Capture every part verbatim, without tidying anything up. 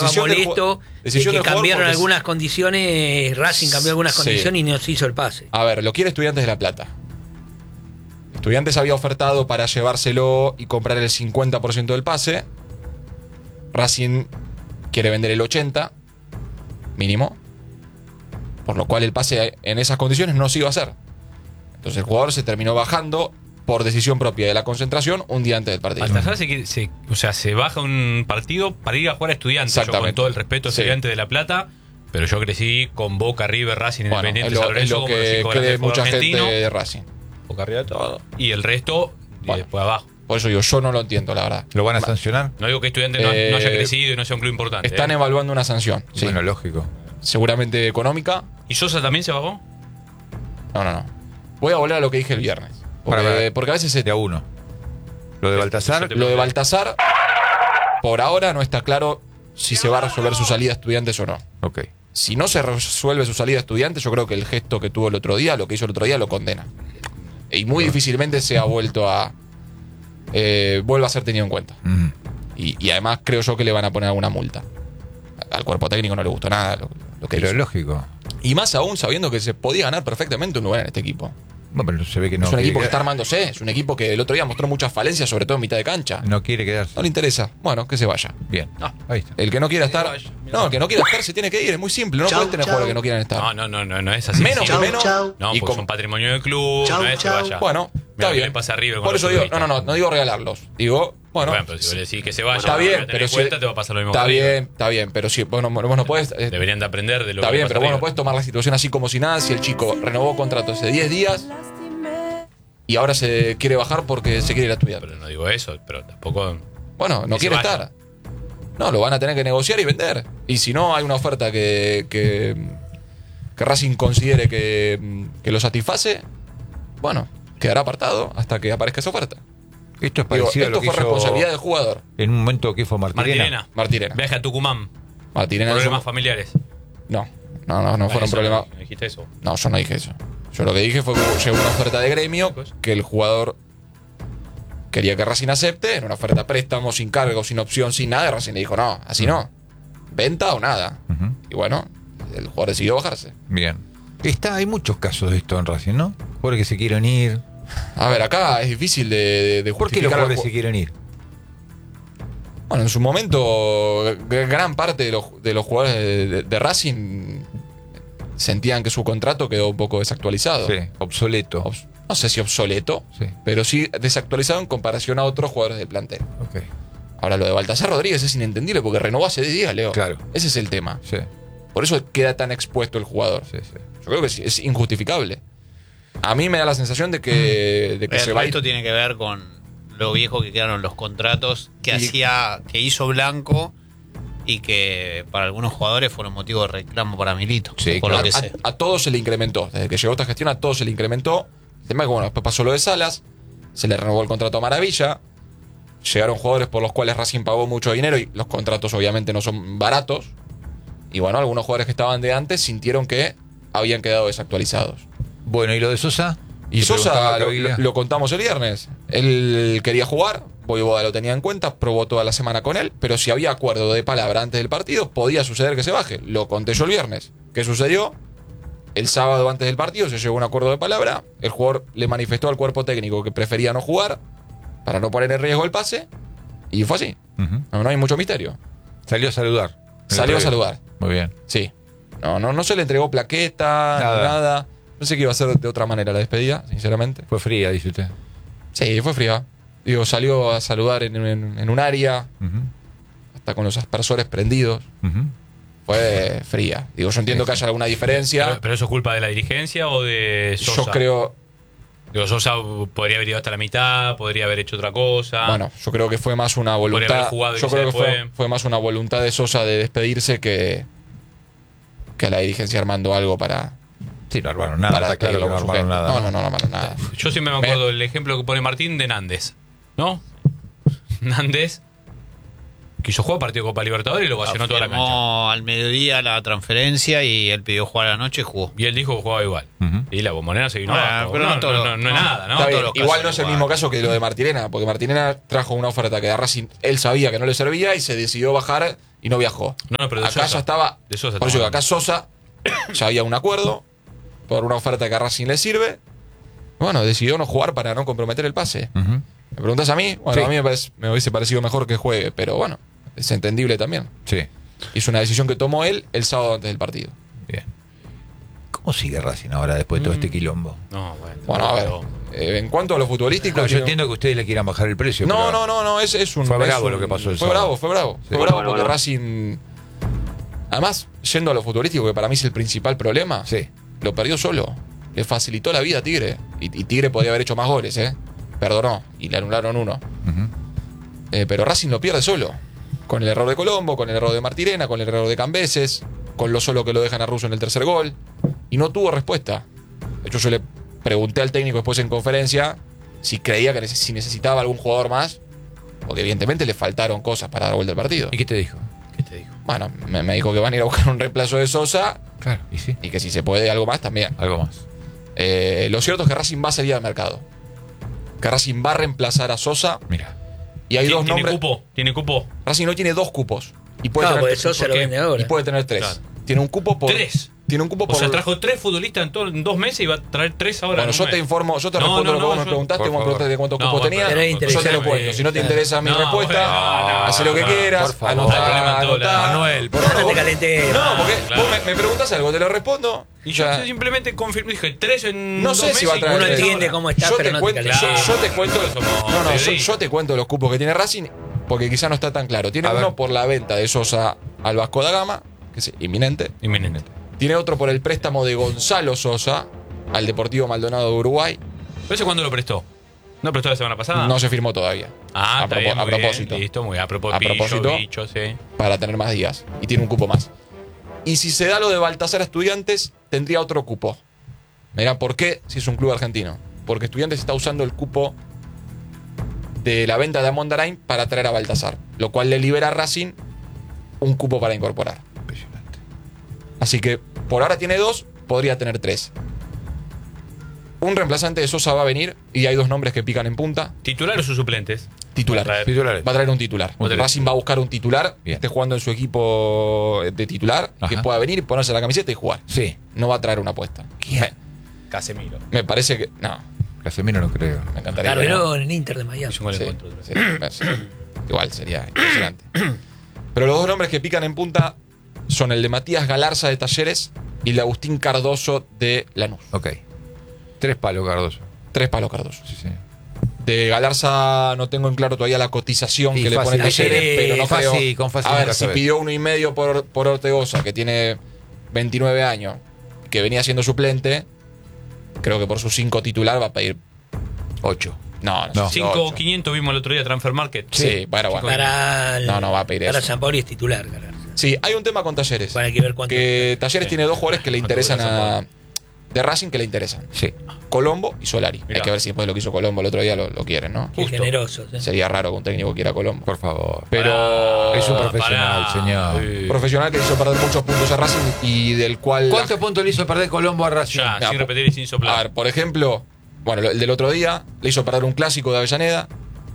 decisión molesto del, de que cambiaron porque algunas condiciones, Racing cambió algunas sí. condiciones y no se hizo el pase. A ver, lo quiere Estudiantes de La Plata. Estudiantes había ofertado para llevárselo y comprar el cincuenta por ciento del pase. Racing quiere vender el ochenta por ciento mínimo, por lo cual el pase en esas condiciones no se iba a hacer. Entonces el jugador se terminó bajando por decisión propia de la concentración un día antes del partido. Baltasar se, se, o sea, se baja un partido para ir a jugar a Estudiantes. Yo con todo el respeto a Estudiantes sí. de La Plata, pero yo crecí con Boca, River, Racing, bueno, Independiente, es lo, San Lorenzo, es lo que como cree mucha argentino, gente de Racing. Boca arriba de todo. Y el resto, bueno, y después abajo. Por eso digo, yo no lo entiendo, la verdad. ¿Lo van a sancionar? No digo que Estudiantes no, eh, no haya crecido y no sea un club importante. Están eh. evaluando una sanción. Sí. Bueno, lógico. Seguramente económica. ¿Y Sosa también se bajó? No, no, no. Voy a volver a lo que dije el viernes. Porque, para, para. porque a veces se... De a uno. Lo de Baltasar. Lo de Baltasar, por ahora no está claro si se va a resolver su salida a Estudiantes o no. Ok. Si no se resuelve su salida a Estudiantes, yo creo que el gesto que tuvo el otro día, lo que hizo el otro día, lo condena. Y muy no. difícilmente se ha vuelto a... Eh, vuelva a ser tenido en cuenta. Mm. Y, y además creo yo que le van a poner alguna multa. Al cuerpo técnico no le gustó nada lo, lo que Pero hizo. es lógico. Y más aún sabiendo que se podía ganar perfectamente un lugar en este equipo. Bueno, pero se ve que no es un equipo que quedar. está armándose. Es un equipo que el otro día mostró muchas falencias, sobre todo en mitad de cancha. No quiere quedarse. No le interesa. Bueno, que se vaya. Bien. No. Ahí está. El que no quiera estar. No, el que no quiera estar se tiene que ir. Es muy simple. No puedes tener jugadores que no quieran estar. No, no, no, no, no es así. Menos, chau, menos. Chau. No, y pues con... un patrimonio del club. Chau, no es que vaya. Bueno, está bien. Pasa arriba por eso digo, no, no, no, no digo regalarlos. Digo, bueno. Bueno, pero si vos decís que se vaya, está bien, pero si cuenta, te va a pasar lo mismo. Está bien, está bien, pero si vos no, vos no podés. Eh, Deberían de aprender de lo está que bien, pasa pero vos arriba. no podés tomar la situación así como si nada. Si el chico renovó contrato hace diez días y ahora se quiere bajar porque se quiere ir a estudiar. Pero no digo eso, pero tampoco. Bueno, no quiere estar. No, lo van a tener que negociar y vender. Y si no hay una oferta que, que, que Racing considere que, que lo satisface, bueno, quedará apartado hasta que aparezca esa oferta. Esto es parecido Digo, esto a lo que fue hizo responsabilidad del jugador. En un momento que fue Martirena. Martirena. Martirena. Viaje a Tucumán. Martirena. Problemas familiares. No, no, no, no fueron problemas. ¿No dijiste eso? No, yo no dije eso. Yo lo que dije fue que llegó una oferta de gremio que el jugador quería que Racing acepte, en una oferta préstamo, sin cargo, sin opción, sin nada. Racing le dijo, no, así no. Venta o nada. Uh-huh. Y bueno, el jugador decidió bajarse. Bien. Está, hay muchos casos de esto en Racing, ¿no? Jugadores que se quieren ir. A ver, acá es difícil de, de ¿Por qué los jugadores se quieren ir? Bueno, en su momento, gran parte de los, de los jugadores de, de, de Racing sentían que su contrato quedó un poco desactualizado. Sí, obsoleto. Obs- no sé si obsoleto, sí. pero sí desactualizado en comparación a otros jugadores del plantel. Okay. Ahora, lo de Baltasar Rodríguez es inentendible porque renovó hace diez días, Leo. Claro. Ese es el tema. Sí. Por eso queda tan expuesto el jugador. Sí, sí. Yo creo que es, es injustificable. A mí me da la sensación de que, de que el se va a ir. Esto tiene que ver con lo viejo que quedaron los contratos que y, hacía, que hizo Blanco y que para algunos jugadores fueron motivo de reclamo para Milito. Sí, por claro. lo que a, sé. a, a todos se le incrementó. Desde que llegó esta gestión, a todos se le incrementó. El tema es que, bueno, después pasó lo de Salas, se le renovó el contrato a Maravilla. Llegaron jugadores por los cuales Racing pagó mucho dinero y los contratos obviamente no son baratos. Y bueno, algunos jugadores que estaban de antes sintieron que habían quedado desactualizados. Bueno, ¿y lo de Sosa? Y Sosa lo, lo, lo contamos el viernes. Él quería jugar, Voivoda lo tenía en cuenta, probó toda la semana con él, pero si había acuerdo de palabra antes del partido, podía suceder que se baje. Lo conté yo el viernes. ¿Qué sucedió? El sábado antes del partido se llegó a un acuerdo de palabra, el jugador le manifestó al cuerpo técnico que prefería no jugar para no poner en riesgo el pase, y fue así. Uh-huh. No, no hay mucho misterio. Salió a saludar. Salió a saludar. Muy bien. Sí. No, no, no se le entregó plaqueta, nada. nada. Pensé que iba a ser de otra manera la despedida, sinceramente. Fue fría, dice usted. Sí, fue fría. Digo, salió a saludar en, en, en un área, uh-huh. hasta con los aspersores prendidos. Uh-huh. Fue fría. Digo, yo entiendo sí, que haya alguna diferencia. ¿Pero, ¿Pero eso es culpa de la dirigencia o de Sosa? Yo creo... Digo, Sosa podría haber ido hasta la mitad, podría haber hecho otra cosa. Bueno, yo creo que fue más una voluntad... Yo creo que fue, fue más una voluntad de Sosa de despedirse que, que a la dirigencia armando algo para... Sí, no armaron nada. Para claro que no armaron nada. No, no, no, no armaron nada. Yo siempre me acuerdo del ejemplo que pone Martín de Nández, ¿no? Nández quiso jugar partido de Copa Libertadores y lo vacionó toda la cancha. Afirmó al mediodía la transferencia y él pidió jugar a la noche y jugó. Y él dijo que jugaba igual. Ujú. Y la Bombonera se vino Bueno, abajo. pero no no, todo no, lo- no, no es no. nada, ¿no? Está bien, todos los igual casos no es el igual. mismo caso que lo de Martirena, porque Martirena trajo una oferta que a Racing él sabía que no le servía y se decidió bajar y no viajó. No, no, pero de acá Sosa. ya estaba. De Sosa por eso que estamos acá Sosa ya había un acuerdo por una oferta que a Racing le sirve. Bueno, decidió no jugar para no comprometer el pase. Ujú. ¿Me preguntas a mí? Bueno, Sí. a mí me, parece- me hubiese parecido mejor que juegue, pero bueno, es entendible también. Sí, Y es una decisión que tomó él el sábado antes del partido. bien. ¿Cómo sigue Racing ahora después de todo este quilombo? No, bueno. Bueno, a ver, pero- eh, en cuanto a lo futbolístico. No, yo tiene- entiendo que ustedes le quieran bajar el precio. No, pero- no, no, no, es, es un. Fue es bravo un- lo que pasó el Fue sábado. bravo, fue bravo. Sí. Fue bravo Bueno, porque bueno. Racing. Además, yendo a lo futbolístico, que para mí es el principal problema, Sí. lo perdió solo. Le facilitó la vida a Tigre. Y, y Tigre podía haber hecho más goles, ¿eh? Perdonó. Y le anularon uno. Ujú. Eh, pero Racing lo pierde solo. Con el error de Colombo, con el error de Martirena, con el error de Cambeses, con lo solo que lo dejan a Russo en el tercer gol. Y no tuvo respuesta. De hecho, yo le pregunté al técnico después en conferencia si creía que neces- si necesitaba algún jugador más. Porque evidentemente le faltaron cosas para dar vuelta al partido. ¿Y qué te dijo? ¿Qué te digo? Bueno, me, me dijo que van a ir a buscar un reemplazo de Sosa Claro, y sí. y que si se puede algo más también. Algo más. Eh, lo cierto es que Racing va a salir al mercado. Que Racing va a reemplazar a Sosa. Mira. Y hay dos ¿Tiene nombres. cupo? ¿Tiene cupo? Racing no tiene dos cupos. Y puede No, tener porque tres. Sosa ¿por lo qué? vende ahora. Y puede tener tres. Claro. Tiene un cupo por. ¿Tres? Tiene un cupo O por. sea, trajo tres futbolistas en, todo- en dos meses y va a traer tres ahora. Bueno, en un yo mes. te informo, yo te No, respondo no, lo que no, vos me yo- preguntaste, por vos me favor. preguntaste de cuántos No, cupos bueno, tenía. pero es Yo te lo interesante. cuento. Si no te interesa mi No, respuesta, bueno, no, haz lo que no, quieras. por favor. Anotá, No hay problema en todo anotá. lado. Manuel, por No favor. te calenté. No, porque Claro. vos me, me preguntas algo, te lo respondo. Y yo Ya. simplemente confirmé, dije tres en No dos sé si va a meses y traer Uno tres. entiende ahora. cómo está, yo, pero te no cuento, te yo, calenté. yo te cuento, Nosotros somos no, no, yo, periodistas. yo te cuento los cupos que tiene Racing porque quizá no está tan claro. Tiene A uno ver. por la venta de Sosa al Vasco da Gama, que es inminente. Inminente. Tiene otro por el préstamo de Gonzalo Sosa al Deportivo Maldonado de Uruguay. ¿Pero ese cuándo lo prestó? ¿No prestó la semana pasada? No se firmó todavía. Ah, a, está propo- bien, a muy bien, propósito. listo, muy bien. A propósito, A propósito. bicho, sí. Para tener más días. Y tiene un cupo más. Y si se da lo de Baltasar a Estudiantes, tendría otro cupo. Mirá, ¿por qué? Si es un club argentino. Porque Estudiantes está usando el cupo de la venta de Amondarain para traer a Baltasar. Lo cual le libera a Racing un cupo para incorporar. Impresionante. Así que por ahora tiene dos, podría tener tres. Un reemplazante de Sosa va a venir y hay dos nombres que pican en punta. ¿Titular o sus suplentes? Titular. Va a traer. Titulares. Va a traer un titular. Un titular. Racing va a buscar un titular que Bien. esté jugando en su equipo de titular, que Ajá. pueda venir, ponerse la camiseta y jugar. Sí. No va a traer una apuesta. Me, Casemiro. me parece que. No, Casemiro no creo. me encantaría. que Carveró no. en el Inter de Miami. Hizo un gol en Sí, contra otra vez. sí, sí. Igual sería impresionante. Pero los dos nombres que pican en punta son el de Matías Galarza de Talleres y el de Agustín Cardoso de Lanús. Ok. Tres palos, Cardoso. Tres palos Cardoso. Sí, sí. De Galarza no tengo en claro todavía la cotización Sí, que le fácil. pone Talleres, Ayer, pero no fácil, creo. con fácil a ver, nunca si sabes. pidió uno y medio por, por Ortegoza, que tiene veintinueve años, que venía siendo suplente, creo que por sus cinco titular va a pedir. Ocho. No, no, No. sé si cinco ocho. quinientos vimos el otro día Transfer Market. Sí, bueno, bueno. Para el- No, no va a pedir para eso. San Paoli es titular, Galarza. Sí, hay un tema con Talleres. Bueno, hay que ver cuánto. Que Talleres Sí. tiene dos jugadores que le ¿Cuánto interesan dura a. De Racing que le interesan. Sí. Colombo y Solari. Mirá. Hay que ver si después de lo que hizo Colombo el otro día lo, lo quieren, ¿no? Qué justo. generosos. ¿eh? Sería raro que un técnico quiera a Colombo. Por favor. Pero. Es un Pará, profesional, pará. señor. Sí. Profesional que hizo perder muchos puntos a Racing y del cual. ¿Cuántos puntos le hizo perder Colombo a Racing? Ya, Ya, sin po- repetir y sin A soplar. ver, por ejemplo, bueno, lo- el del otro día le hizo perder un clásico de Avellaneda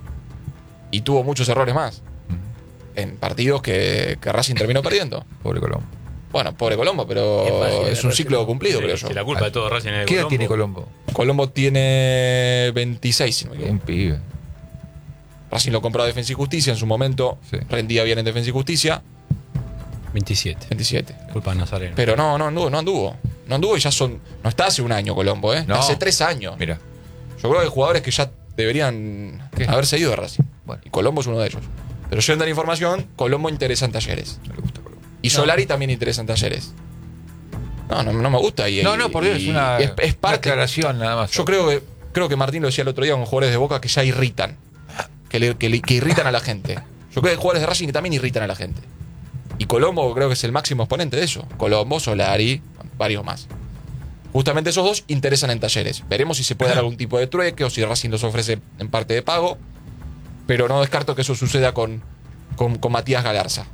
y tuvo muchos errores más en partidos que, que Racing terminó perdiendo. Pobre Colombo. Bueno, pobre Colombo, pero Es fácil, es un Racing. ciclo cumplido, Sí, creo sí, yo. la culpa de todo Racing es de ¿Qué edad Colombo. tiene Colombo? Colombo tiene veintiséis, si no me equivoco. Un pibe. Racing lo compró a Defensa y Justicia en su momento, Sí. rendía bien en Defensa y Justicia, veintisiete. veintisiete. Culpa de Nazareno. Pero no, no anduvo, no anduvo. No anduvo y ya son. No está hace un año Colombo, ¿eh? No. Hace tres años. Mira. Yo creo que hay jugadores que ya deberían ¿Qué? haberse ido de Racing. Bueno. Y Colombo es uno de ellos. Pero yendo a la información, Colombo interesa en Talleres. No le gusta Colombo. Y Solari también interesa en Talleres. No, no, no me gusta. Y, No, no, por Dios, y- es una, es, es una parte. aclaración nada más. Yo creo que creo que Martín lo decía el otro día con jugadores de Boca que ya irritan. Que, le- que le- que irritan a la gente. Yo creo que hay jugadores de Racing que también irritan a la gente. Y Colombo creo que es el máximo exponente de eso. Colombo, Solari, varios más. Justamente esos dos interesan en Talleres. Veremos si se puede dar algún tipo de trueque o si Racing los ofrece en parte de pago. Pero no descarto que eso suceda con, con, con Matías Galarza.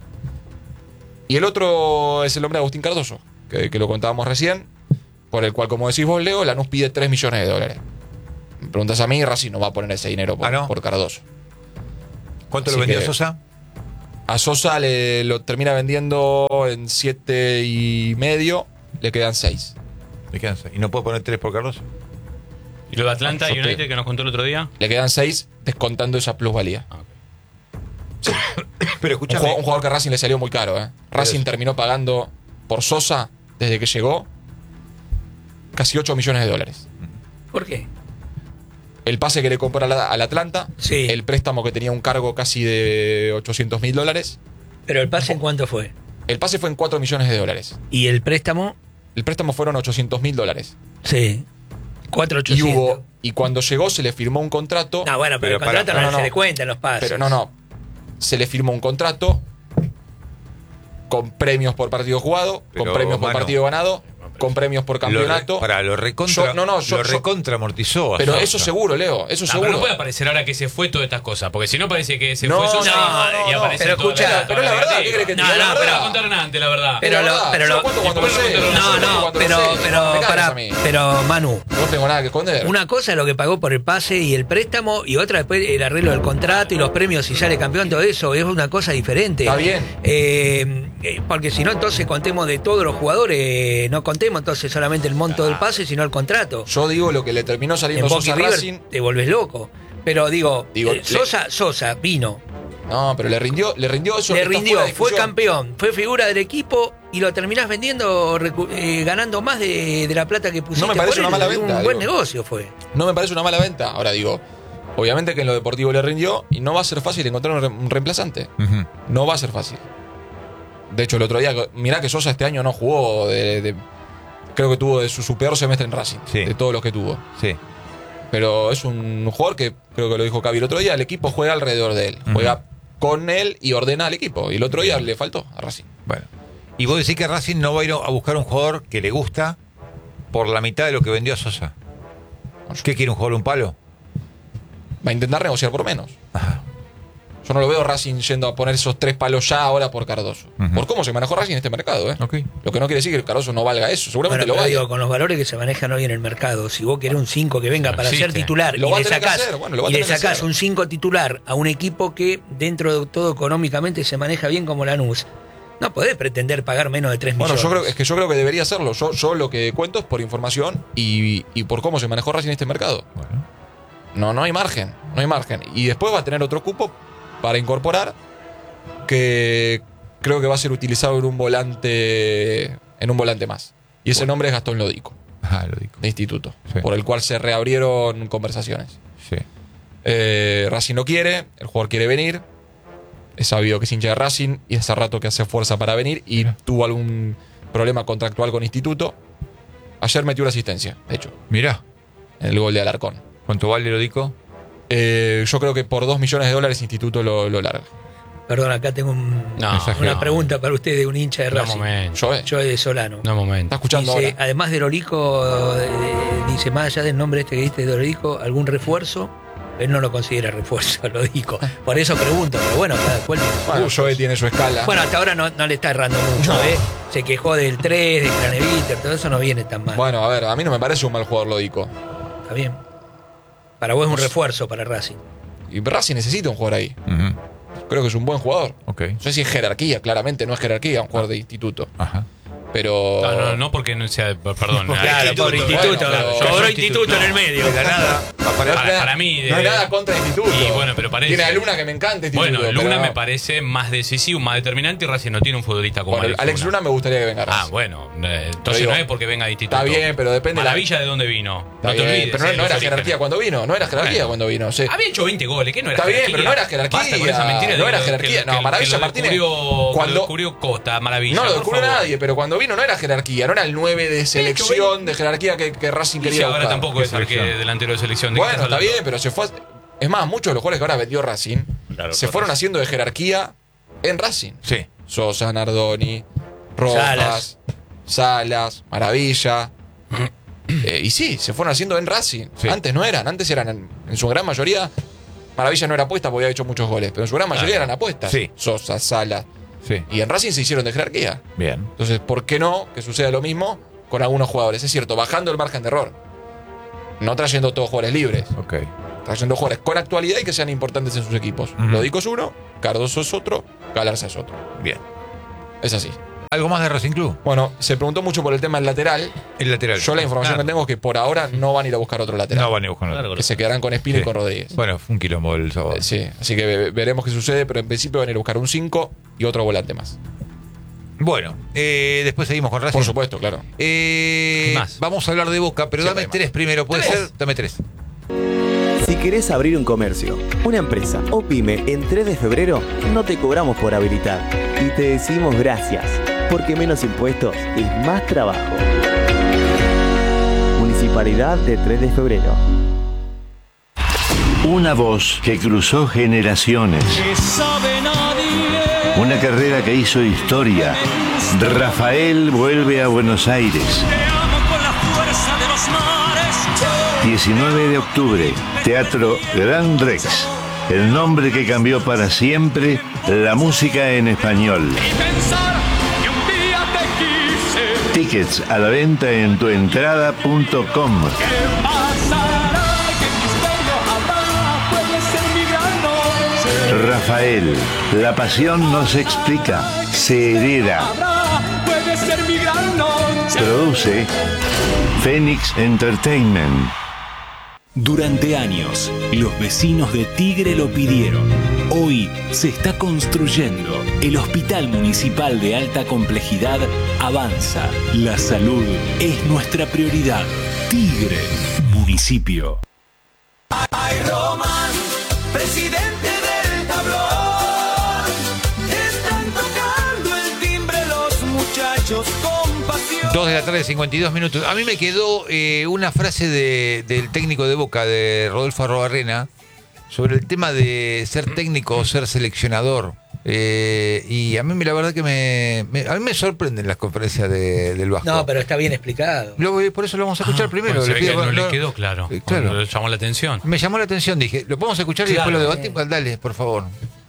Y el otro es el hombre de Agustín Cardoso, que, que lo contábamos recién, por el cual, como decís vos, Leo, Lanús pide tres millones de dólares. Me preguntas a mí, Racing no va a poner ese dinero por, ah, ¿no? por Cardoso. ¿Cuánto Así lo vendió que, Sosa? A Sosa le lo termina vendiendo en siete y medio, le quedan seis. Le quedan seis. ¿Y no puede poner tres por Cardoso? ¿Y lo de Atlanta Yo United te... que nos contó el otro día? Le quedan seis descontando esa plusvalía. Ah, okay. Sí. Pero un, escúchame. jugador, un jugador que a Racing le salió muy caro. ¿eh? Racing Pero... terminó pagando por Sosa, desde que llegó, casi ocho millones de dólares. ¿Por qué? El pase que le compró al, al Atlanta, sí. El préstamo que tenía un cargo casi de ochocientos mil dólares. ¿Pero el pase en cuánto fue? El pase fue en cuatro millones de dólares. ¿Y el préstamo? El préstamo fueron ochocientos mil dólares. Sí. cuatro mil ochocientos. Y hubo, y cuando llegó se le firmó un contrato. No, bueno, pero, pero el contrato para, no, no, no se le cuenta en los pases. Pero no, no. Se le firmó un contrato con premios por partido jugado, pero, con premios por mano, partido ganado, con premios por campeonato. Lo re, para lo recontra, yo, no, no, yo, lo recontra amortizó. Pero Sosa. Eso seguro, Leo, eso no, seguro. Pero no puede aparecer ahora que se fue todas estas cosas, porque si no parece que se no, fue Sosa no, no, y aparece pero todo. escucha, pero la verdad, ¿qué crees que te no, diga? No, no, pero contaron antes, la verdad. Pero lo, pero lo, cuando lo sé. No, no, pero, pero, para, pero, Manu. No tengo nada que esconder. Una cosa es lo que pagó por el pase y el préstamo, y otra después el arreglo del contrato y los premios si sale campeón, todo eso es una cosa diferente. Está bien. Eh, porque si no, entonces contemos de todos los jugadores, no contemos entonces solamente el monto del pase, sino el contrato. Yo digo lo que le terminó saliendo en Sosa a Racing. Te volvés loco. Pero digo, digo eh, Sosa, le... Sosa vino. No, pero le rindió, le rindió eso. Le rindió, fue campeón, fue figura del equipo y lo terminás vendiendo, eh, ganando más de, de la plata que pusiste. No me parece una mala venta. Un digo. buen negocio fue. No me parece una mala venta. Ahora digo, obviamente que en lo deportivo le rindió y no va a ser fácil encontrar un, re un reemplazante. Uh-huh. No va a ser fácil. De hecho, el otro día, mirá que Sosa este año no jugó de, de, creo que tuvo de su, su peor semestre en Racing, sí. De todos los que tuvo. Sí. Pero es un jugador que, creo que lo dijo Cavi el otro día, el equipo juega alrededor de él. Uh-huh. Juega con él y ordena al equipo. Y el otro día le faltó a Racing. Bueno. Y vos decís que Racing no va a ir a buscar un jugador que le gusta por la mitad de lo que vendió a Sosa. ¿Qué quiere, un jugador un palo? Va a intentar negociar por menos. Ajá. Yo no lo veo Racing yendo a poner esos tres palos ya ahora por Cardoso. Uh-huh. Por cómo se manejó Racing en este mercado, ¿eh? Okay. Lo que no quiere decir que Cardoso no valga eso. Seguramente bueno, lo valga. Digo, con los valores que se manejan hoy en el mercado, si vos querés un cinco que venga no para existe. Ser titular lo y le sacás, bueno, y le sacás un cinco titular a un equipo que dentro de todo económicamente se maneja bien como Lanús, no podés pretender pagar menos de tres bueno, millones. Bueno, yo creo, es que yo creo que debería hacerlo. Yo, yo lo que cuento es por información y, y por cómo se manejó Racing en este mercado. Bueno. No, no hay margen. No hay margen. Y después va a tener otro cupo para incorporar, que creo que va a ser utilizado en un volante en un volante más. Y ese bueno. nombre es Gastón Lodico. Ah, Lodico. De instituto. Sí. Por el cual se reabrieron conversaciones. Sí. Eh, Racing no quiere, el jugador quiere venir. Es sabido que es hincha de Racing y hace rato que hace fuerza para venir y Mira. tuvo algún problema contractual con instituto. Ayer metió una asistencia, de hecho. Mirá. En el gol de Alarcón. ¿Cuánto vale Lodico? Eh, yo creo que por dos millones de dólares instituto lo, lo larga. Perdón, acá tengo un, no, una no. pregunta para usted de un hincha de Racing. No Joe. Joe de Solano. No momento. ¿Está escuchando dice, ahora? Además de Lolico, eh, dice, más allá del nombre este que diste de Lolico, ¿algún refuerzo? Él no lo considera refuerzo, lo dijo. Por eso pregunto, pero bueno, cada cual tiene su bueno, Joe tiene su escala. Bueno, hasta ahora no, no le está errando mucho, no. ¿eh? Se quejó del tres, de Craneviter, todo eso no viene tan mal. Bueno, a ver, a mí no me parece un mal jugador Lodico. Está bien. Para vos es un refuerzo para Racing. Y Racing necesita un jugador ahí. Uh-huh. Creo que es un buen jugador. Okay. No sé si es jerarquía, claramente no es jerarquía, un jugador de instituto. Ajá. Pero. No, no, no porque no sea. Perdón. Claro, por instituto. Bueno, cobró instituto, instituto no, en el medio. De la nada. Para, para, para mí. No hay nada contra instituto. Y bueno, pero parece. Tiene a Luna que me encanta instituto. Bueno, Luna pero... me parece más decisivo, más determinante y Racing no tiene un futbolista como bueno, Alex, Alex Luna. Luna me gustaría que venga a Racing. Ah, bueno. Eh, entonces digo, no es porque venga de instituto. Está bien, pero depende. Maravilla la... de dónde vino. Está no te bien, olvides. pero no, no era jerarquía orígenes. cuando vino. No era jerarquía bueno. cuando vino. Sí. Había hecho veinte goles. ¿Qué no era Está jerarquía? bien, pero no era jerarquía. Basta con esa mentira no de era que, jerarquía. Que, no, que, Maravilla que lo Martínez. Descubrió, cuando lo descubrió Costa, Maravilla. No lo descubrió nadie, pero cuando vino no era jerarquía. No era el nueve de selección, de jerarquía que, que Racing quería. Ahora buscar. tampoco es que delantero de selección. ¿De bueno, está bien, pero se fue. A... Es más, muchos de los jugadores que ahora vendió Racing claro, se fueron Racing. haciendo de jerarquía en Racing. Sí. Sosa, Nardoni, Rojas, Salas, Salas Maravilla. eh, y sí, se fueron haciendo en Racing. Sí. Antes no eran, antes eran en, en su gran mayoría Maravilla no era apuesta porque había hecho muchos goles, pero en su gran mayoría eran apuestas. Sí. Sosa, Sala. Sí. Y en Racing se hicieron de jerarquía. Bien. Entonces, ¿por qué no que suceda lo mismo con algunos jugadores? Es cierto, bajando el margen de error. No trayendo todos jugadores libres. Ok. Trayendo jugadores con actualidad y que sean importantes en sus equipos. Uh-huh. Lodico es uno, Cardoso es otro, Galarza es otro. Bien. Es así. ¿Algo más de Racing Club? Bueno, se preguntó mucho por el tema del lateral. El lateral. Yo la información Claro. que tengo es que por ahora no van a ir a buscar otro lateral. No van a ir buscando. Claro, Que se quedarán con Espina Sí. y con Rodríguez. Bueno, fue un quilombo el sábado. Eh, Sí, así que ve- veremos qué sucede, pero en principio van a ir a buscar un cinco y otro volante más. Bueno, eh, después seguimos con Racing. Por supuesto, claro. Eh, Hay más. Vamos a hablar de Boca, pero Siempre dame hay más. tres primero. ¿Puede ¿Tres? ser? Dame tres. Si querés abrir un comercio, una empresa o pyme en tres de febrero, no te cobramos por habilitar y te decimos gracias, porque menos impuestos es más trabajo. Municipalidad de tres de febrero. Una voz que cruzó generaciones. Una carrera que hizo historia. Rafael vuelve a Buenos Aires. diecinueve de octubre, Teatro Gran Rex. El nombre que cambió para siempre la música en español. Tickets a la venta en tuentrada punto com. Rafael, la pasión no se explica, se hereda. Produce Phoenix Entertainment. Durante años, los vecinos de Tigre lo pidieron. Hoy se está construyendo. El Hospital Municipal de Alta Complejidad avanza. La salud es nuestra prioridad. Tigre, municipio. Ay, Román, presidente del tablón. Están tocando el timbre los muchachos con pasión. Dos de la tarde, cincuenta y dos minutos. A mí me quedó eh, una frase de- del técnico de Boca, de Rodolfo Arrobarrena, sobre el tema de ser técnico o ser seleccionador. Eh, y a mí la verdad que me, me- a mí me sorprenden las conferencias de- del Vasco. No, pero está bien explicado. Lo- por eso lo vamos a escuchar Ah, primero. bueno, se Le ve que pido- no lo- le quedó claro. Eh, claro. Le llamó la atención. Me llamó la atención, dije, lo podemos escuchar y Claro. después lo debatimos. Dale, por favor.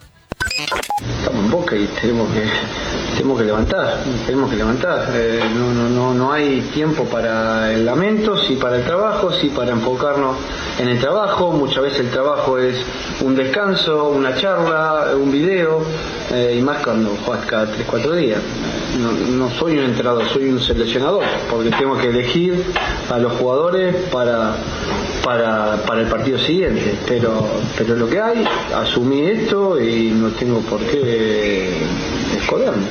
Estamos en Boca y tenemos que tenemos que levantar, tenemos que levantar. Eh, no, no, no, no hay tiempo para el lamento, sí para el trabajo, sí para enfocarnos en el trabajo. Muchas veces el trabajo es un descanso, una charla, un video, eh, y más cuando juegas cada tres cuatro días. No, no soy un entrenador, soy un seleccionador, porque tengo que elegir a los jugadores para para, para el partido siguiente, pero pero lo que hay, asumí esto y no tengo por qué esconderme.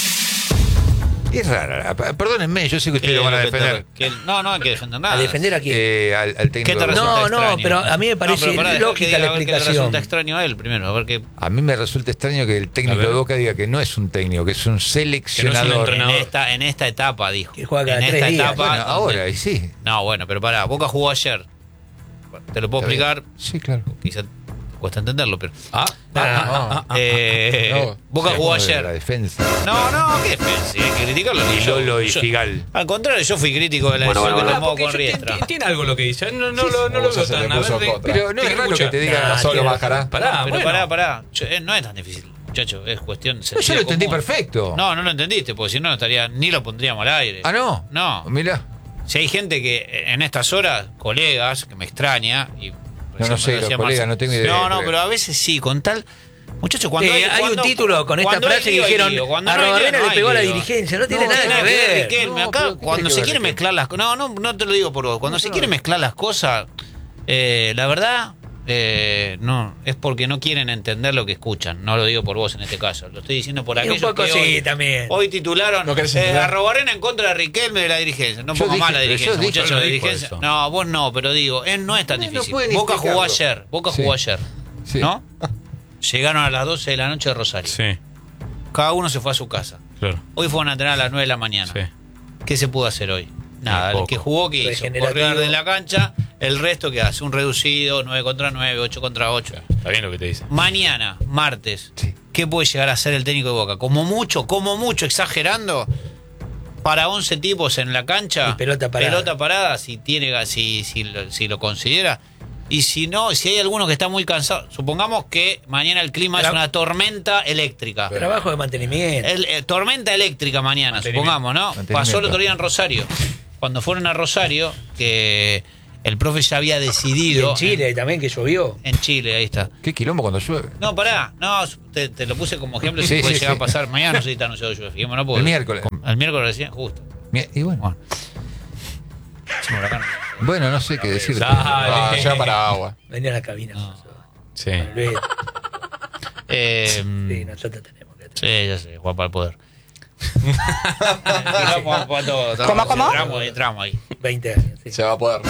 Es rara, perdónenme, yo sé que ustedes lo van a defender. Que- no, no hay que defender nada. ¿A defender a quién? Eh, al, al técnico ¿Qué te de Boca. resulta No, no, extraño? pero a mí me parece No, pero pará, lógica que diga, la a ver qué le explicación. resulta extraño a él primero, a ver qué. A mí me resulta extraño que el técnico A ver. de Boca diga que no es un técnico, que es un seleccionador. entrenador. En esta, en esta etapa, dijo. Que juega cada en tres esta días. etapa. Bueno, ahora, y sí. No, bueno, pero pará, Boca jugó ayer. Te lo puedo Está bien. explicar. Sí, claro. Quizá cuesta entenderlo, pero. Ah, ah, ah, ah, ah, Eh, No, Boca Sí, jugó como de La ayer. defensa. No, no, qué defensa, hay que criticarlo. Y Yo- Lolo y yo- Figal. Al contrario, yo fui crítico de la decisión que ah, tomó porque con yo- Riestra. tiene, tiene algo lo que dice. No, no, lo- no lo veo Se le tan. A puso ver, de- contra. Pero no ¿te es raro escucha? que te diga. Nah, Solo tiene bajará. Pará, pero bueno. pará, pará. Yo- eh, no es tan difícil, muchacho. Es cuestión. No, yo sentido lo entendí común. perfecto. No, no lo entendiste, porque si no, no estaría, ni lo pondríamos al aire. Ah, no. No. Mirá. Si hay gente que en estas horas, colegas, que me extraña. Y No, no sé, recién me lo los decía colegas, Marcelo. no tengo idea, No, no, pero- pero a veces sí, con tal. Muchachos, cuando Eh, hay, hay cuando- un título con esta cuando hay frase que lío, hay dijeron lío. Cuando no hay Arrobarrena lío, no le hay pegó a la lío. dirigencia, no tiene No, nada tiene que nada que ver, ver. Riquelme. No, Acá, pero ¿qué cuando tiene se que ver, quieren Riquelme? mezclar las cosas. No, no, no te lo digo por vos. Cuando se quieren mezclar las cosas, eh, la verdad, eh, no, es porque no quieren entender lo que escuchan. No lo digo por vos en este caso. Lo estoy diciendo por Y un aquellos poco que sí, hoy, también. hoy titularon ¿No querés eh, entender? Arrobarrena en contra de Riquelme de la dirigencia. No Yo pongo dije- mal la pero yo dirigencia, dije- muchachos no de dijo dirigencia. eso. No, vos no, pero digo, eh, no es tan No, no difícil. pueden Boca jugó explicarlo. ayer. Boca Sí. jugó ayer. Sí. ¿No? Llegaron a las doce de la noche de Rosario. Sí, Cada uno se fue a su casa. claro. Hoy fueron a entrenar a las nueve de la mañana. Sí. ¿Qué se pudo hacer hoy? Nada, poco. el que jugó, ¿qué hizo? Regenerativo. Correr de la cancha, el resto que hace, un reducido, nueve contra nueve, ocho contra ocho. Está bien lo que te dice. Mañana, martes, Sí. ¿qué puede llegar a ser el técnico de Boca? Como mucho, como mucho, exagerando, para once tipos en la cancha, Y pelota parada. pelota parada, si tiene, si, si, lo, si lo considera, Y si no, si hay alguno que está muy cansado, supongamos que mañana el clima Tra- es una tormenta eléctrica. Trabajo de mantenimiento. El, eh, tormenta eléctrica mañana, supongamos, ¿no? Pasó el otro día en Rosario. Cuando fueron a Rosario, que el profe ya había Y decidido. en Chile también, que llovió. En Chile, ahí está. Qué quilombo cuando llueve. No, pará, no, te, te lo puse como ejemplo, Sí, si puede sí, llegar sí. a pasar. Mañana no sé si está anunciado lluvia, fijémonos, porque- El miércoles. El miércoles recién, justo. Mi- Y bueno, Bueno. Sí, huracán. bueno, no sé qué decirte. Ah, Dale. ya para agua. Venía a la cabina. Sí. Volvé. Eh, Sí, nosotros tenemos que sí, ya sé, Juan para el poder. Vamos, vamos, todo, todo. ¿Cómo, cómo? Entramos, entramos ahí. veinte años. Sí. Se va a poder.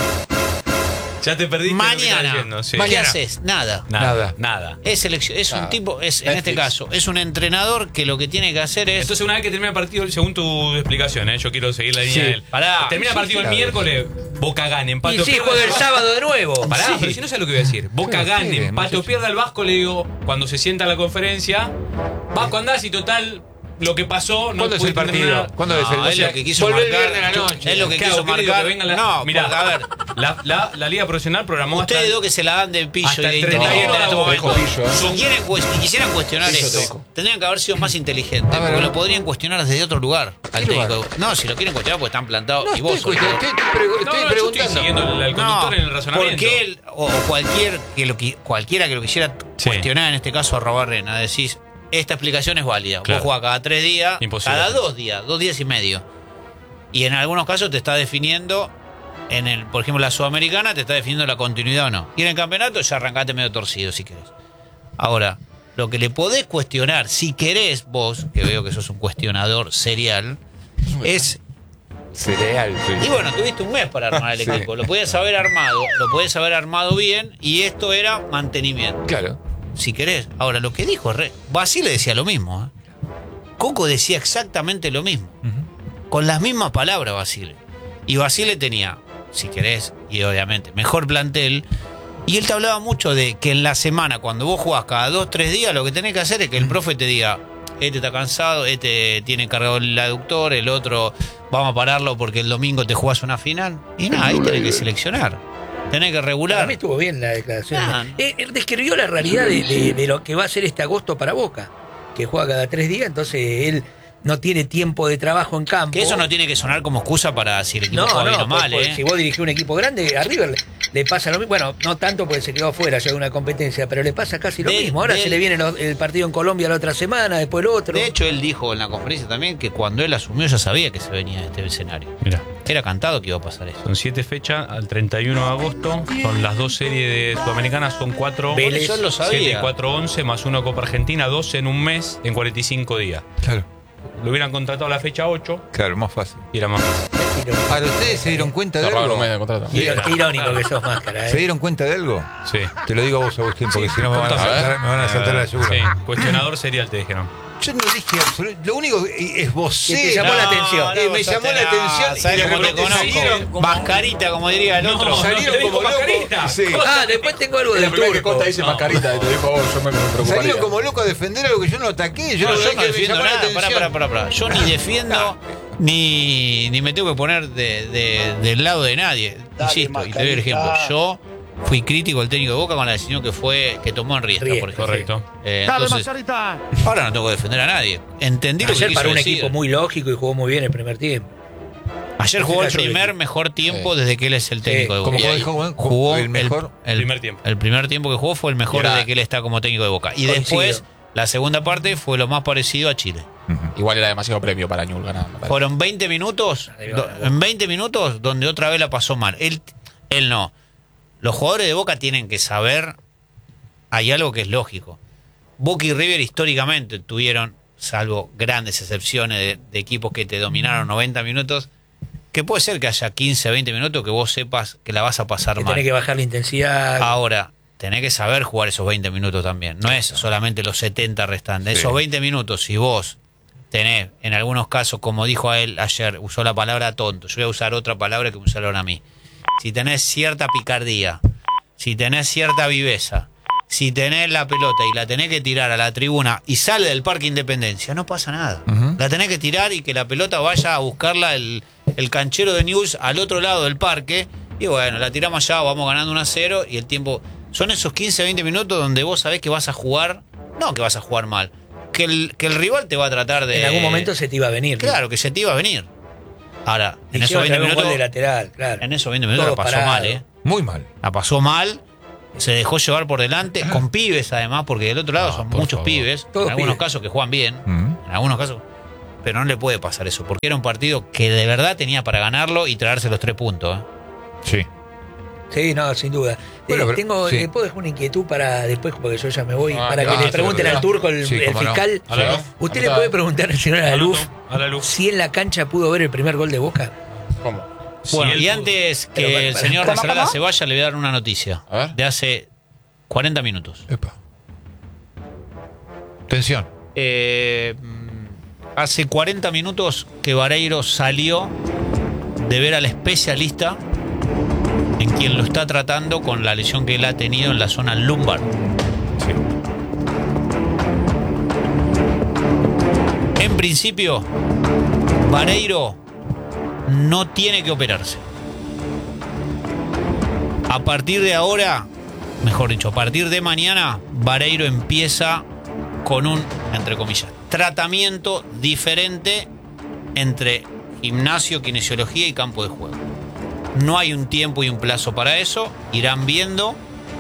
Ya te perdiste. lo que estás Mañana, diciendo, sí. ¿qué haces? Nada. Nada. Nada. Es, selección, es un Nada. tipo, es en Netflix. este caso, es un entrenador que lo que tiene que hacer es. Entonces, una vez que termina el partido, según tu explicación, ¿eh? Yo quiero seguir la línea Sí. de él. Pará. Termina el partido el claro. miércoles, Boca gana, empate Y o sí, pierda. juega el sábado de nuevo. Pará, Sí. pero si no sé lo que voy a decir. Boca Pero, gane, ¿qué, empate o muchacho? pierda el Vasco, le digo, cuando se sienta a la conferencia, Vasco andás y total, lo que pasó no ¿Cuándo es el pudiste partido? entender. ¿Cuándo es el No, es lo que quiso Volvé el marcar. viernes a la noche. Es lo que ¿Qué hago? quiso ¿Qué le digo? marcar. Que venga la- No, Mirá, porque, a ver, La, la, la Liga Profesional programó ustedes hasta dos que se la dan de pillo hasta y de el treinta y uno inteligente en de este agosto. momento. Pillo, ¿eh? Si quieren cues- y quisieran cuestionar Pillo esto, teco. tendrían que haber sido más inteligentes. A ver, porque a ver. lo podrían cuestionar desde otro lugar al ¿Qué lugar? técnico. No, si lo quieren cuestionar porque están plantados. No, y vos estoy, sos- estoy, estoy, pregu- No, estoy no, yo estoy preguntando. siguiendo al, al conductor en el razonamiento. Porque él, o, o cualquier que lo, qui- cualquiera que lo quisiera Sí. cuestionar, en este caso a Robarrena, decís, esta explicación es válida. Claro. Vos jugás cada tres días, Imposible. cada dos días, dos días y medio. Y en algunos casos te está definiendo, en el, por ejemplo, la Sudamericana, te está definiendo la continuidad o no. Y en el campeonato ya arrancaste medio torcido, si querés. Ahora, lo que le podés cuestionar, si querés vos, que veo que sos un cuestionador serial, es Cereal. sí. y bueno, tuviste un mes para armar el Sí. equipo. Lo podías haber armado, lo podías haber armado bien y esto era mantenimiento. Claro. Si querés. Ahora, lo que dijo Re... Basile decía lo mismo. ¿eh? Coco decía exactamente lo mismo. Con las mismas palabras, Basile. Y Basile tenía, si querés, y obviamente, mejor plantel. Y él te hablaba mucho de que en la semana, cuando vos jugás cada dos, tres días, lo que tenés que hacer es que el profe te diga, este está cansado, este tiene cargado el aductor, el otro vamos a pararlo porque el domingo te jugás una final. Y nada, ahí tenés que seleccionar. Tenés que Para regular. mí estuvo bien la declaración. Ah, no. Eh, él describió la realidad de, de- de lo que va a ser este agosto para Boca, que juega cada tres días, entonces él no tiene tiempo de trabajo en campo. Que eso no tiene que sonar como excusa para si el equipo No, juega no, bien o mal, pues, ¿eh? si vos dirigís un equipo grande, a River le, le pasa lo mismo. Bueno, no tanto porque se quedó afuera ya de una competencia, pero le pasa casi lo De- mismo. Ahora de- se le viene lo- el partido en Colombia la otra semana, después el otro. De hecho, él dijo en la conferencia también que cuando él asumió ya sabía que se venía este escenario. Mira, Era cantado que iba a pasar eso. son siete fechas al treinta y uno de agosto. Son las dos series de Sudamericanas, son cuatro. Vélez. Yo lo siete y sabía. cuatro, once, más uno Copa Argentina, doce en un mes, en cuarenta y cinco días. Claro. Lo hubieran contratado a la fecha ocho Claro, más fácil. y era más fácil. Ahora, ¿ustedes se dieron cuenta de Cerraron algo? un mes de contrato. Qué, qué irónico que sos, Máscara. ¿eh? ¿Se dieron cuenta de algo? Sí. Te lo digo a vos, Agustín, porque si no me van a contame. saltar, me van a saltar la segura. Sí, cuestionador serial te dijeron. Yo no dije absolutamente. Lo único que es vos. Que te llamó la atención. Eh, me llamó la atención. y ¿Sabes de cómo te repente conozco? salieron- Mascarita, como diría el No, otro. no, salieron te dijo como locos. mascarita. Sí. Ah, después tengo algo La del primera que turco. Costa dice No. mascarita, y te dijo vos, yo me preocuparía. Salieron como locos a defender algo que yo no ataqué. Yo No, lo yo que no me defiendo llamó la nada. Pará, atención. pará, pará, pará. Yo ni defiendo ni, ni me tengo que poner de, de- del lado de nadie. Insisto, y te doy el ejemplo. Yo fui crítico del técnico de Boca con la decisión que fue que tomó en Riestra, Riestra, por ejemplo. Correcto. Eh, entonces, ahora no tengo que defender a nadie. Entendí lo que Ayer quiso para un decir. equipo muy lógico y jugó muy bien el primer tiempo. Ayer jugó el Ese caso primer de- mejor tiempo desde que él es el técnico de Boca. Como Y ahí dijo Juan, jugó el mejor- el, primer tiempo. El primer tiempo que jugó fue el mejor Y era- desde que él está como técnico de Boca. Y Coincido. después, la segunda parte fue lo más parecido a Chile. Igual era demasiado premio para Ñul ganar. me parece. Fueron veinte minutos, Ahí do- va. en veinte minutos donde otra vez la pasó mal. Él, él no. Los jugadores de Boca tienen que saber, hay algo que es lógico. Boca y River históricamente tuvieron, salvo grandes excepciones de, de equipos que te dominaron noventa minutos, que puede ser que haya quince, veinte minutos que vos sepas que la vas a pasar Que mal. tenés que bajar la intensidad. Ahora, tenés que saber jugar esos veinte minutos también. No es solamente los setenta restantes. Sí. Esos veinte minutos, si vos tenés, en algunos casos, como dijo a él ayer, usó la palabra tonto. Yo voy a usar otra palabra que me usaron a mí. Si tenés cierta picardía, si tenés cierta viveza, si tenés la pelota y la tenés que tirar a la tribuna y sale del Parque Independencia, no pasa nada. Ujú. La tenés que tirar y que la pelota vaya a buscarla el, el canchero de News al otro lado del parque Y bueno, la tiramos allá, vamos ganando uno a cero y el tiempo... Son esos quince, veinte minutos donde vos sabés que vas a jugar, no que vas a jugar mal, que el, que el rival te va a tratar de... En algún momento se te iba a venir. Claro, ¿no? que se te iba a venir. Ahora, en Y esos veinte un gol minutos... de lateral, claro. En esos veinte minutos Todo la pasó parado. mal, ¿eh? Muy mal. La pasó mal, se dejó llevar por delante, con pibes además, porque del otro lado No, son por muchos favor. pibes, Todos en algunos pibes. casos que juegan bien, Mm. en algunos casos, pero no le puede pasar eso, porque era un partido que de verdad tenía para ganarlo y traerse los tres puntos. ¿eh? Sí. Sí, no, sin duda. Bueno, Eh, pero- tengo, sí. eh, ¿puedo dejar una inquietud para después, porque yo ya me voy, Ah, para claro, que le sí, pregunten claro. al turco, el, Sí, el cómo no. fiscal? A la luz. ¿Usted A le la- puede preguntar al señor Alaluf A la luz. si en la cancha pudo ver el primer gol de Boca? ¿Cómo? Bueno, Si y él- antes que Pero, para, el para. señor ¿Cómo, Nasrallah cómo? se vaya, le voy a dar una noticia A ver. de hace cuarenta minutos. Epa. Tensión. Eh, hace cuarenta minutos que Vareiro salió de ver al especialista en quien lo está tratando con la lesión que él ha tenido en la zona lumbar. En principio, Vareiro no tiene que operarse. A partir de ahora, mejor dicho, a partir de mañana, Vareiro empieza con un, entre comillas, tratamiento diferente entre gimnasio, kinesiología y campo de juego. No hay un tiempo y un plazo para eso, irán viendo,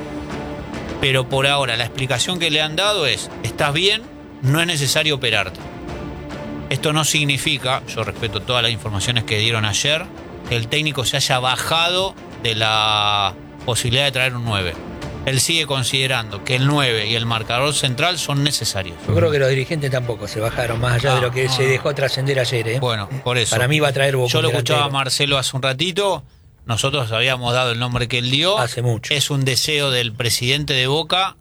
pero por ahora la explicación que le han dado es, estás bien, no es necesario operarte. Esto no significa, yo respeto todas las informaciones que dieron ayer, que el técnico se haya bajado de la posibilidad de traer un nueve. Él sigue considerando que el nueve y el marcador central son necesarios. Yo creo que los dirigentes tampoco se bajaron, más allá Ah, de lo que no, se no. dejó trascender ayer. ¿eh? Bueno, por eso. Para mí va a traer Boca Yo lo un escuchaba a delantero. Marcelo hace un ratito. Nosotros habíamos dado el nombre que él dio. Hace mucho. Es un deseo del presidente de Boca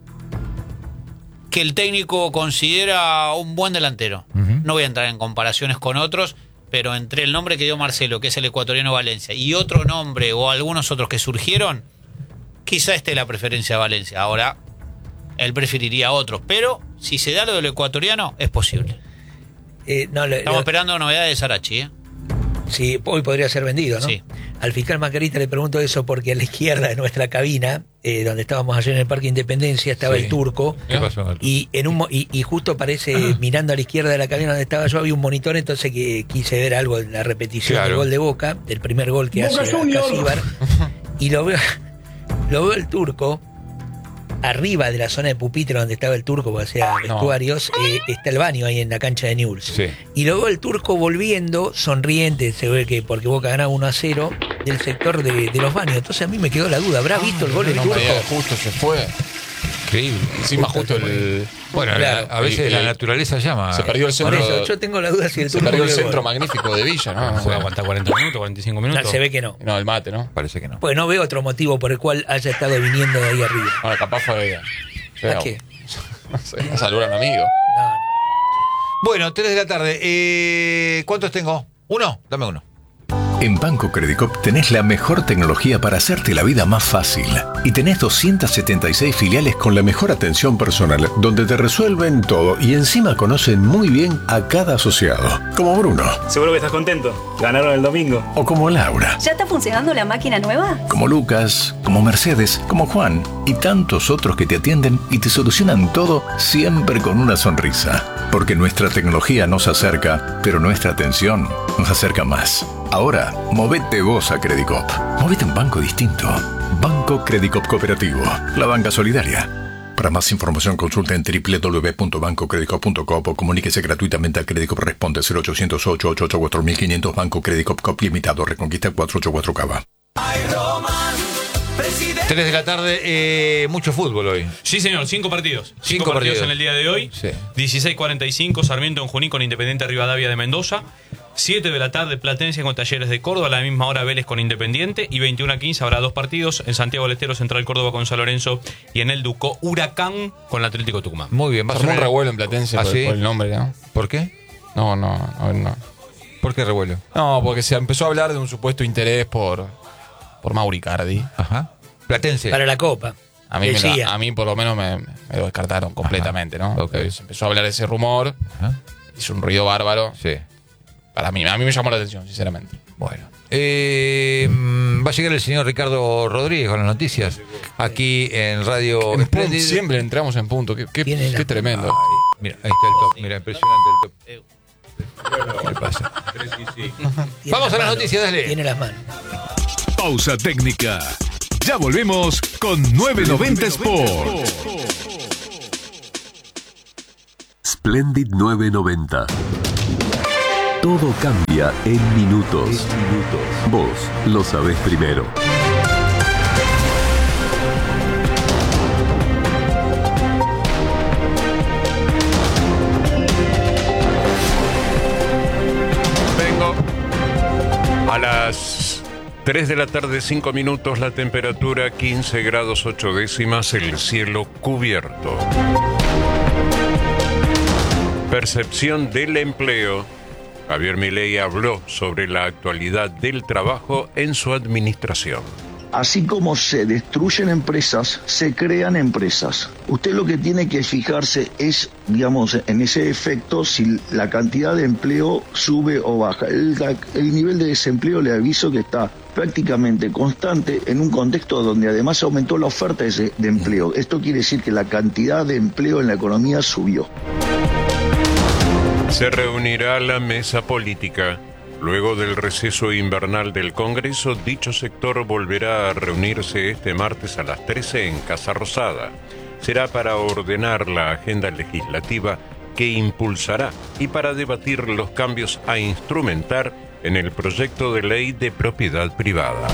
que el técnico considera un buen delantero. Ujú. No voy a entrar en comparaciones con otros, pero entre el nombre que dio Marcelo, que es el ecuatoriano Valencia, y otro nombre o algunos otros que surgieron, quizá esté la preferencia de Valencia. Ahora, él preferiría a otros, pero si se da lo del ecuatoriano, es posible. Eh, no, le- Estamos lo- esperando novedades de Sarachi, ¿eh? Sí, hoy podría ser vendido, ¿no? Sí. Al fiscal Macarita le pregunto eso porque a la izquierda de nuestra cabina, eh, donde estábamos ayer en el Parque Independencia, estaba Sí. el turco. ¿Qué pasó? Y en un mo- y, y justo aparece mirando a la izquierda de la cabina donde estaba yo, había un monitor, entonces que quise ver algo en la repetición Claro. del gol de Boca, del primer gol que hace Casíbar, y lo veo, lo veo el turco. Arriba de la zona de pupitre donde estaba el turco, porque hacía No. vestuarios, eh, está el baño ahí en la cancha de Newell's. Sí. Y luego el turco volviendo, sonriente, se ve que porque Boca ganaba uno a cero, del sector de, de los baños. Entonces a mí me quedó la duda, ¿habrá visto el gol el No turco? me digas, justo se fue. Increíble. Encima justo el... Bueno, Claro. a, a veces Y- la y- naturaleza llama. Se perdió el Por centro. eso, yo tengo la duda si el Se turco perdió el vio centro gol. magnífico de Villa, ¿no? Puede aguantar cuarenta minutos, cuarenta y cinco No, minutos. se ve que no. No, el mate, ¿no? Parece que no. Pues no veo otro motivo por el cual haya estado viniendo de ahí arriba. Bueno, capaz fue... ¿A qué? No sé, a saludar a un amigo. No, no. Bueno, tres de la tarde. Eh, ¿Cuántos tengo? ¿Uno? Dame uno. En Banco Credicop tenés la mejor tecnología para hacerte la vida más fácil. Y tenés doscientas setenta y seis filiales con la mejor atención personal, donde te resuelven todo y encima conocen muy bien a cada asociado. Como Bruno. Seguro que estás contento. Ganaron el domingo. O como Laura. ¿Ya está funcionando la máquina nueva? Como Lucas, como Mercedes, como Juan y tantos otros que te atienden y te solucionan todo siempre con una sonrisa. Porque nuestra tecnología nos acerca, pero nuestra atención nos acerca más. Ahora, movete vos a Credicop. Movete a un banco distinto. Banco Credicop Cooperativo. La banca solidaria. Para más información consulta en doble u doble u doble u punto banco credicop punto com o comuníquese gratuitamente a Credicop Responde cero ochocientos ocho ochenta y ocho cuatro mil quinientos Banco Credicop Cop Limitado Reconquista cuatrocientos ochenta y cuatro Cava. Tres de la tarde, eh, mucho fútbol hoy. Sí, señor, cinco partidos. Cinco, Cinco partidos, partidos. en el día de hoy. Sí. dieciséis cuarenta y cinco, Sarmiento en Junín con Independiente Rivadavia de Mendoza. siete de la tarde, Platense con Talleres de Córdoba. A la misma hora, Vélez con Independiente. Y veintiuno a quince habrá dos partidos. En Santiago del Estero, Central Córdoba con San Lorenzo. Y en el Ducó, Huracán con el Atlético Tucumán. Muy bien. Se ¿Vas a armó un ver- revuelo en Platense ¿Ah, por, sí? por el nombre, ¿no? ¿Por qué? No, no, no, no. ¿Por qué revuelo? No, porque se empezó a hablar de un supuesto interés por, por Mauri Cardi. Ajá. Platense. Para la Copa. A mí, me Decía. la- a mí por lo menos me, me lo descartaron completamente, ¿no? Ok. Se empezó a hablar de ese rumor, Ajá. hizo un ruido bárbaro. Sí. Para mí, a mí me llamó la atención, sinceramente. Bueno. eh, va a llegar el señor Ricardo Rodríguez con las noticias aquí en Radio En punto, Splendid. siempre entramos en punto. Qué, qué, qué tremendo. Ay, mira, ahí está el top. Mira, impresionante el top. ¿Qué le pasa? Vamos a las noticias, dale. Tiene las manos. Pausa técnica. Ya volvemos con novecientos noventa Sport. Splendid novecientos noventa. Todo cambia en minutos. Vos lo sabés primero. Vengo a las tres de la tarde, cinco minutos, la temperatura quince grados ocho décimas, el cielo cubierto. Percepción del empleo. Javier Milei habló sobre la actualidad del trabajo en su administración. Así como se destruyen empresas, se crean empresas. Usted lo que tiene que fijarse es, digamos, en ese efecto, si la cantidad de empleo sube o baja. El, el nivel de desempleo, le aviso que está prácticamente constante en un contexto donde además aumentó la oferta de, de empleo. Esto quiere decir que la cantidad de empleo en la economía subió. Se reunirá la mesa política. Luego del receso invernal del Congreso, dicho sector volverá a reunirse este martes a las trece en Casa Rosada. Será para ordenar la agenda legislativa que impulsará y para debatir los cambios a instrumentar en el proyecto de ley de propiedad privada.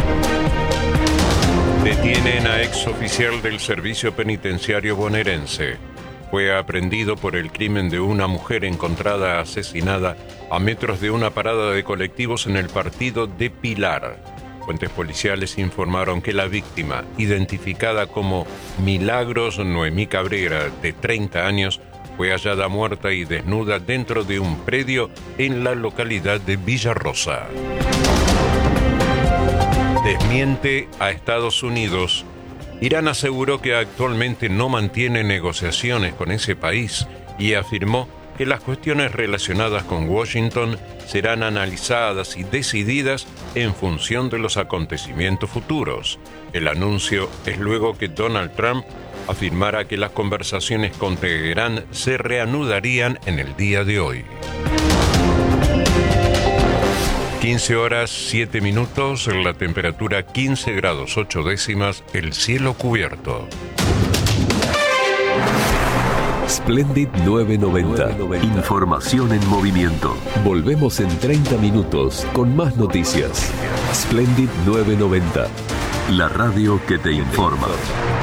Detienen a exoficial del Servicio Penitenciario bonaerense. Fue aprehendido por el crimen de una mujer encontrada asesinada a metros de una parada de colectivos en el partido de Pilar. Fuentes policiales informaron que la víctima, identificada como Milagros Noemí Cabrera, de treinta años, fue hallada muerta y desnuda dentro de un predio en la localidad de Villarrosa. Desmiente a Estados Unidos. Irán aseguró que actualmente no mantiene negociaciones con ese país y afirmó que las cuestiones relacionadas con Washington serán analizadas y decididas en función de los acontecimientos futuros. El anuncio es luego que Donald Trump afirmara que las conversaciones con Teherán se reanudarían en el día de hoy. quince horas siete minutos, la temperatura quince grados ocho décimas, el cielo cubierto. Splendid novecientos noventa. Información en movimiento. Volvemos en treinta minutos con más noticias. Splendid novecientos noventa. La radio que te informa.